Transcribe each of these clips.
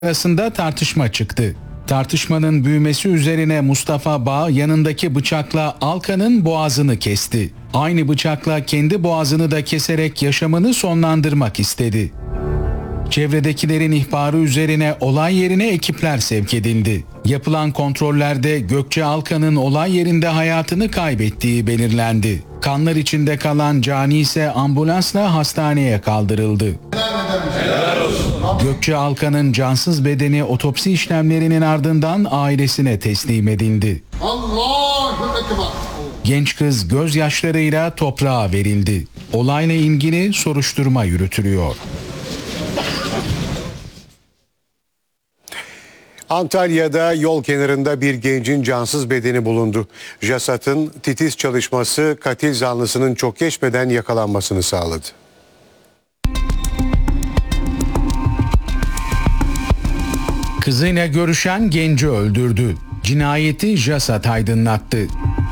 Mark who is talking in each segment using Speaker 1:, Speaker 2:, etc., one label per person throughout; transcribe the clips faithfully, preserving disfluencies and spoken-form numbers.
Speaker 1: arasında tartışma çıktı. Tartışmanın büyümesi üzerine Mustafa Bağ yanındaki bıçakla Alkan'ın boğazını kesti. Aynı bıçakla kendi boğazını da keserek yaşamını sonlandırmak istedi. Çevredekilerin ihbarı üzerine olay yerine ekipler sevk edildi. Yapılan kontrollerde Gökçe Alkan'ın olay yerinde hayatını kaybettiği belirlendi. Kanlar içinde kalan Cani ise ambulansla hastaneye kaldırıldı. Gökçe Alkan'ın cansız bedeni otopsi işlemlerinin ardından ailesine teslim edildi. Genç kız gözyaşlarıyla toprağa verildi. Olayla ilgili soruşturma yürütülüyor.
Speaker 2: Antalya'da yol kenarında bir gencin cansız bedeni bulundu. JASAT'ın titiz çalışması katil zanlısının çok geçmeden yakalanmasını sağladı.
Speaker 1: Kızıyla görüşen genci öldürdü. Cinayeti JASAT aydınlattı.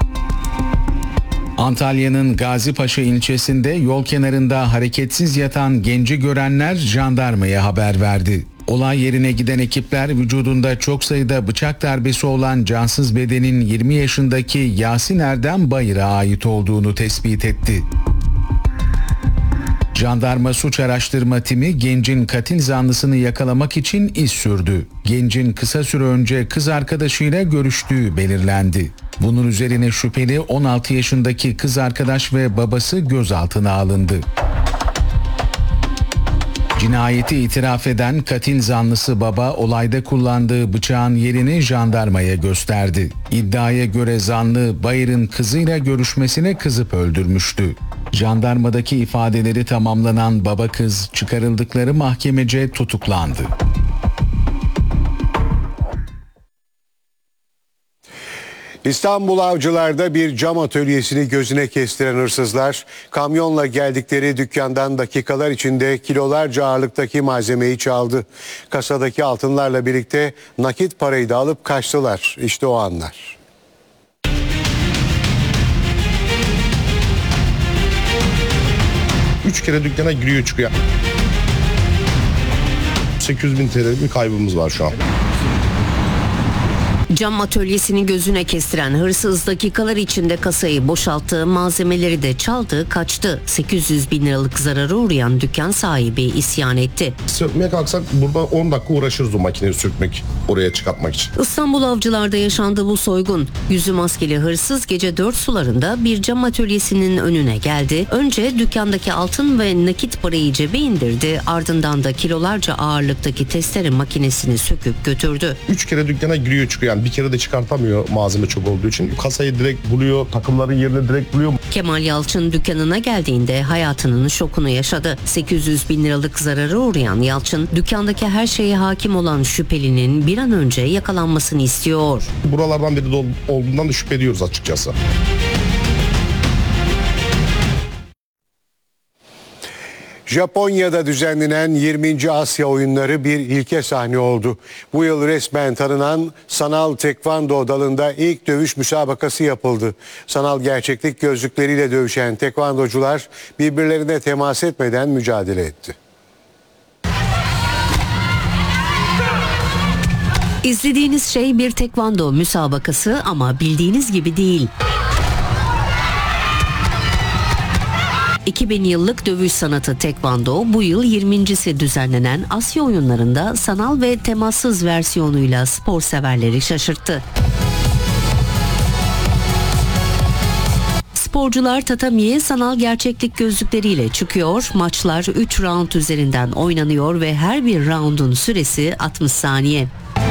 Speaker 1: Antalya'nın Gazipaşa ilçesinde yol kenarında hareketsiz yatan genci görenler jandarmaya haber verdi. Olay yerine giden ekipler vücudunda çok sayıda bıçak darbesi olan cansız bedenin yirmi yaşındaki Yasin Erdem Bayır'a ait olduğunu tespit etti. Jandarma suç araştırma timi gencin katil zanlısını yakalamak için iz sürdü. Gencin kısa süre önce kız arkadaşıyla görüştüğü belirlendi. Bunun üzerine şüpheli on altı yaşındaki kız arkadaş ve babası gözaltına alındı. Cinayeti itiraf eden katil zanlısı baba olayda kullandığı bıçağın yerini jandarmaya gösterdi. İddiaya göre zanlı Bayır'ın kızıyla görüşmesine kızıp öldürmüştü. Jandarmadaki ifadeleri tamamlanan baba kız çıkarıldıkları mahkemece tutuklandı.
Speaker 2: İstanbul Avcılar'da bir cam atölyesini gözüne kestiren hırsızlar, kamyonla geldikleri dükkandan dakikalar içinde kilolarca ağırlıktaki malzemeyi çaldı. Kasadaki altınlarla birlikte nakit parayı da alıp kaçtılar. İşte o anlar.
Speaker 3: Üç kere dükkana giriyor çıkıyor. sekiz yüz bin T L bir kaybımız var şu an.
Speaker 4: Cam atölyesini gözüne kestiren hırsız dakikalar içinde kasayı boşalttı, malzemeleri de çaldı, kaçtı. sekiz yüz bin liralık zarara uğrayan dükkan sahibi isyan etti.
Speaker 3: Sökmeye kalksak burada on dakika uğraşırız o makineyi sökmek, oraya çıkartmak için.
Speaker 4: İstanbul Avcılar'da yaşandı bu soygun. Yüzü maskeli hırsız gece dört sularında bir cam atölyesinin önüne geldi. Önce dükkandaki altın ve nakit parayı cebe indirdi. Ardından da kilolarca ağırlıktaki testere makinesini söküp götürdü.
Speaker 3: Üç kere dükkana giriyor çıkıyor. Yani bir kere de çıkartamıyor malzeme çok olduğu için. Kasayı direkt buluyor, takımların yerini direkt buluyor.
Speaker 4: Kemal Yalçın dükkanına geldiğinde hayatının şokunu yaşadı. sekiz yüz bin liralık zarara uğrayan Yalçın, dükkandaki her şeye hakim olan şüphelinin bir an önce yakalanmasını istiyor.
Speaker 3: Buralardan biri de olduğundan da şüphe ediyoruz açıkçası.
Speaker 2: Japonya'da düzenlenen yirminci Asya Oyunları bir ilke sahne oldu. Bu yıl resmen tanınan sanal tekvando dalında ilk dövüş müsabakası yapıldı. Sanal gerçeklik gözlükleriyle dövüşen tekvandocular birbirlerine temas etmeden mücadele etti.
Speaker 4: İzlediğiniz şey bir tekvando müsabakası ama bildiğiniz gibi değil. iki bin yıllık dövüş sanatı tekvando bu yıl yirmincisi düzenlenen Asya Oyunları'nda sanal ve temassız versiyonuyla spor severleri şaşırttı. Sporcular tatamiye sanal gerçeklik gözlükleriyle çıkıyor. Maçlar üç round üzerinden oynanıyor ve her bir roundun süresi altmış saniye.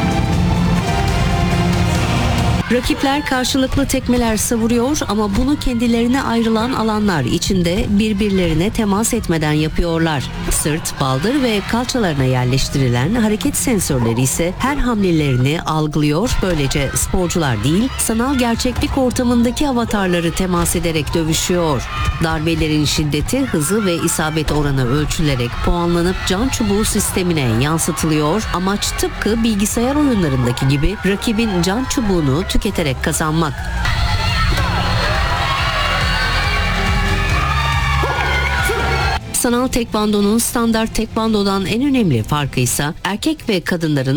Speaker 4: Rakipler karşılıklı tekmeler savuruyor ama bunu kendilerine ayrılan alanlar içinde birbirlerine temas etmeden yapıyorlar. Sırt, baldır ve kalçalarına yerleştirilen hareket sensörleri ise her hamlelerini algılıyor. Böylece sporcular değil, sanal gerçeklik ortamındaki avatarları temas ederek dövüşüyor. Darbelerin şiddeti, hızı ve isabet oranı ölçülerek puanlanıp can çubuğu sistemine yansıtılıyor. Amaç tıpkı bilgisayar oyunlarındaki gibi rakibin can çubuğunu tüketerek kazanmak. Sanal tekvandonun standart tekvandodan en önemli farkı ise erkek ve kadınların